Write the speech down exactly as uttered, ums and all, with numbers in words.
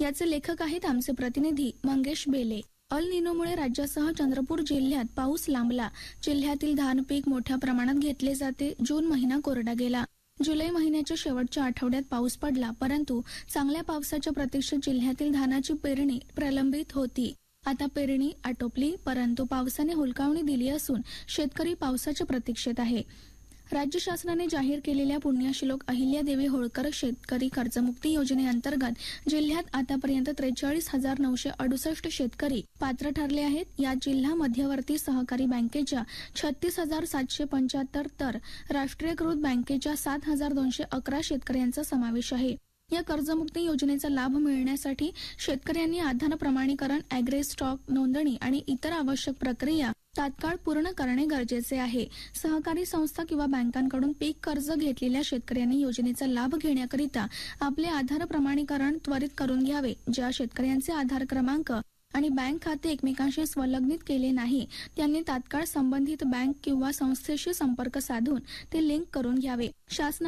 याचे लेखक आहेत आमचे प्रतिनिधी मंगेश बेले। अल निनोमुळे राज्यासह चंद्रपूर जिल्ह्यात पाऊस लांबला। जिल्ह्यातील धान पीक मोठ्या प्रमाणात घेतले जाते। जून महिना कोरडा गेला। जुलै महिन्याच्या शेवटच्या आठवड्यात पाऊस पडला, परंतु चांगल्या पावसाच्या प्रतीक्षेत जिल्ह्यातील धानाची पेरणी प्रलंबित होती। आता पेरणी आटोपली, परंतु पावसाने हुलकावणी दिली असून शेतकरी पावसाच्या प्रतीक्षेत आहे। राज्य शासनाने जाहीर केलेल्या पुण्यश्लोक अहिल्यादेवी होळकर शेतकरी कर्जमुक्ती योजनेअंतर्गत जिल्ह्यात आतापर्यंत त्रेचाळीस हजार नऊशे अडुसष्ट शेतकरी पात्र ठरले आहेत। यात जिल्हा मध्यवर्ती सहकारी बँकेच्या छत्तीस हजार सातशे पंच्याहत्तर तर राष्ट्रीयकृत बँकेच्या सात हजार दोनशे अकरा शेतकऱ्यांचा समावेश आहे। या कर्जमुक्ती योजनेचा लाभ मिळण्यासाठी शेतकऱ्यांनी आधार प्रमाणीकरण, ॲग्री स्टॉक नोंदणी आणि इतर आवश्यक प्रक्रिया तात्काळ पूर्ण करणे गरजेचे आहे। सहकारी संस्था किंवा बँकांकडून पीक कर्ज घेतलेल्या शेतकऱ्यांनी योजनेचा लाभ घेण्याकरिता आपले आधार प्रमाणीकरण त्वरित करून घ्यावे। ज्या शेतकऱ्यांचे आधार क्रमांक आणि बँक खाते एकमेकांशी संलग्नित केले नाही, त्यांनी तात्काळ संबंधित बँक किंवा संस्थेशी संपर्क साधून ते लिंक करून घ्यावे। शासनाने